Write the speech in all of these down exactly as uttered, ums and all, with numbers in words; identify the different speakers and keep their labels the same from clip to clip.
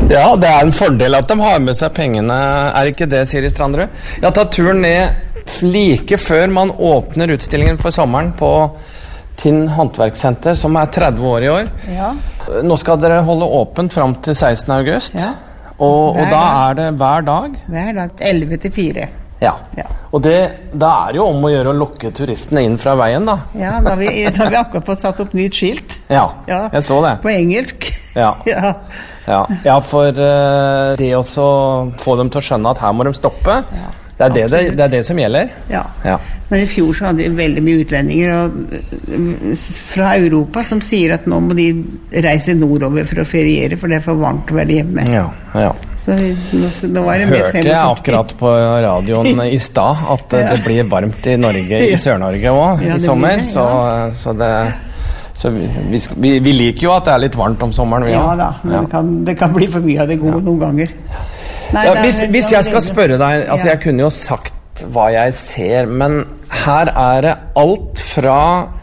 Speaker 1: Ja, det er en fordel at de har med seg pengene, er ikke det, Siri Strandrud? Jeg har tatt turen ned like før man åpner utstillingen for sommeren på Tinn Håndverkssenter, som er tretti år i år.
Speaker 2: Ja.
Speaker 1: Nå skal dere holde åpent frem til sekstende august,
Speaker 2: Ja.
Speaker 1: og, og da er det hver dag?
Speaker 2: Hver dag, elleve til fire.
Speaker 1: Ja,
Speaker 2: Ja.
Speaker 1: og det, da er det jo om å gjøre å lokke turistene inn fra veien, da.
Speaker 2: Ja, da har vi, da har vi akkurat fått satt opp nytt skilt.
Speaker 1: Ja,
Speaker 2: Ja.
Speaker 1: jeg så det.
Speaker 2: På engelsk.
Speaker 1: Ja.
Speaker 2: Ja.
Speaker 1: Ja, ja for uh, det også få dem til å skjønne at her må de stoppe,
Speaker 2: Ja,
Speaker 1: det, er det, det, det er det som gjelder.
Speaker 2: Ja.
Speaker 1: Ja.
Speaker 2: Men i fjor så hadde vi veldig mye utlendinger og, øh, fra Europa som sier at nå må de reise nordover for å feriere, for det er for varmt å være hjemme.
Speaker 1: Ja, ja.
Speaker 2: Så vi, nå, skal, nå var det med
Speaker 1: Hørte jeg akkurat på radioen i stad at uh, det blir varmt i Norge, i Sør-Norge også,
Speaker 2: Ja,
Speaker 1: i
Speaker 2: det
Speaker 1: sommer,
Speaker 2: blir det,
Speaker 1: så,
Speaker 2: ja.
Speaker 1: så det... Så vi, vi, vi, vi liker jo at det er litt varmt om sommeren, vi
Speaker 2: Ja
Speaker 1: også.
Speaker 2: da, men
Speaker 1: Ja.
Speaker 2: det, kan, det kan bli for mye av det gode noen ganger. Nei,
Speaker 1: Ja,
Speaker 2: det er
Speaker 1: hvis,
Speaker 2: vel-
Speaker 1: hvis
Speaker 2: det er
Speaker 1: jeg skal
Speaker 2: veldig-
Speaker 1: spørre deg, altså
Speaker 2: Ja.
Speaker 1: jeg kunne jo sagt hva jeg ser, men her er det alt fra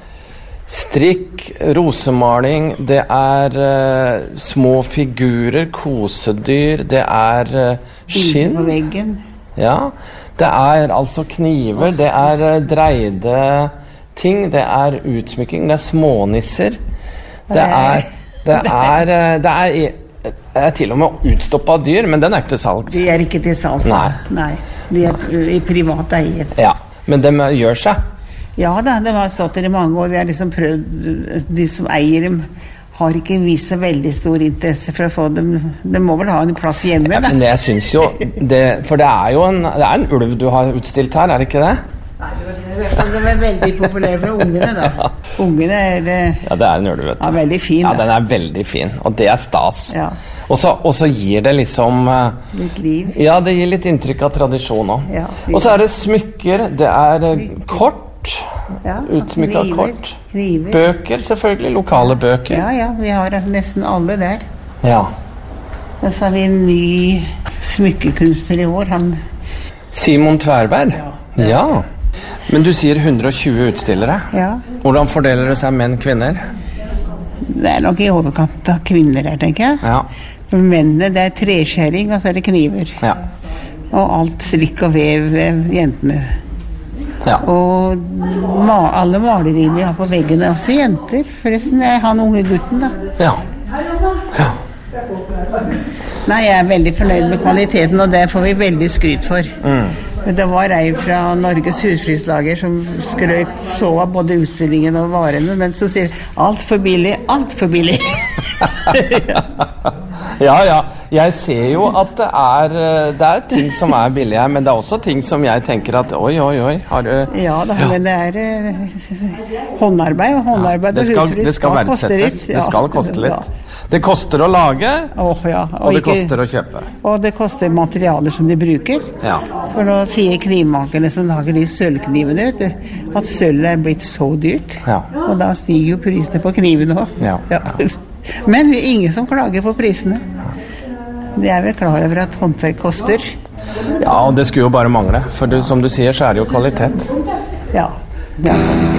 Speaker 1: strikk, rosemaling, det er uh, små figurer, kosedyr, det er uh, skinn.
Speaker 2: Bilder på veggen.
Speaker 1: Ja, det er altså kniver, det er uh, dreide ting, det er utsmykking, det er smånisser, det er, det er, uh, det er, det er til og med utstoppet dyr, men den er ikke til salgs.
Speaker 2: De er ikke til salgs.
Speaker 1: Nei.
Speaker 2: Nei. De er øh, i privat eie.
Speaker 1: Ja, men de gjør seg.
Speaker 2: Ja da, de har stått der i mange år. Vi har liksom prøvd, de som eier dem har ikke vist så veldig stor interesse for å få dem. De må vel ha en plass hjemme,
Speaker 1: Ja,
Speaker 2: da.
Speaker 1: men jeg synes jo, det, for det er jo en, det er en ulv du har utstilt her, er det ikke det?
Speaker 2: Nei, de er veldig populære med ungene, da. Ungene er øh,
Speaker 1: Ja, det er en ulv, vet du.
Speaker 2: ja, veldig fin,
Speaker 1: Ja,
Speaker 2: da.
Speaker 1: den er veldig fin, og det er stas.
Speaker 2: Ja.
Speaker 1: Og så, og så gir det liksom... eh,
Speaker 2: Litt liv.
Speaker 1: Ja, det gir litt inntrykk av tradisjon også.
Speaker 2: Ja,
Speaker 1: og så er det smykker, det er eh, kort,
Speaker 2: Ja,
Speaker 1: utsmykket
Speaker 2: kniver,
Speaker 1: kort.
Speaker 2: Kniver.
Speaker 1: Bøker, selvfølgelig, lokale bøker.
Speaker 2: Ja, ja, vi har nesten alle der.
Speaker 1: Ja.
Speaker 2: Og så har vi en ny smykkekunstner i år, han...
Speaker 1: Simon Tverberg?
Speaker 2: Ja.
Speaker 1: Ja. Men du sier hundre og tjue utstillere.
Speaker 2: Ja,
Speaker 1: Hvordan fordeler det seg menn, kvinner?
Speaker 2: det er nok i overkant av kvinner her, tenker jeg.
Speaker 1: Ja.
Speaker 2: For mennene, det er treskjæring, og så er det kniver.
Speaker 1: Ja.
Speaker 2: Og alt strikk og vev, eh, jentene.
Speaker 1: Ja.
Speaker 2: Og ma alle maleriene jeg har på veggene er også jenter. Forresten, det er han unge gutten, da.
Speaker 1: Ja. Ja.
Speaker 2: Nei, jeg er veldig fornøyd med kvaliteten, og det får vi veldig skryt for. Men det var ei fra Norges husflidslager som skrøt så av både utstillingen og varene, men så sier alt for billig, alt for billig.
Speaker 1: Ja, ja. Jeg ser jo at det er, eh, det er ting som er billige, men det er også ting som jeg tenker at oi, oi, oi, har du...
Speaker 2: Ja da,
Speaker 1: Ja.
Speaker 2: men det er eh, håndarbeid, og håndarbeid
Speaker 1: Det
Speaker 2: og
Speaker 1: skal,
Speaker 2: husflid
Speaker 1: det skal
Speaker 2: koste
Speaker 1: verdsettes.
Speaker 2: litt.
Speaker 1: Det skal koste litt. Det koster å lage,
Speaker 2: Åh, ja.
Speaker 1: og det
Speaker 2: ikke-
Speaker 1: koster å kjøpe.
Speaker 2: Og det koster materialer som de bruker.
Speaker 1: Ja.
Speaker 2: For nå sier knivmakerne som lager de sølvknivene, vet du, at sølv er blitt så dyrt.
Speaker 1: Ja.
Speaker 2: Og da stiger jo prisene på knivene òg.
Speaker 1: Ja.
Speaker 2: Men det er ingen som klager på prisene. De er vel klar over at håndverk koster.
Speaker 1: Ja, og det skulle jo bare mangle. For du, som du sier, så er det jo kvalitet.
Speaker 2: Ja, det er kvalitet.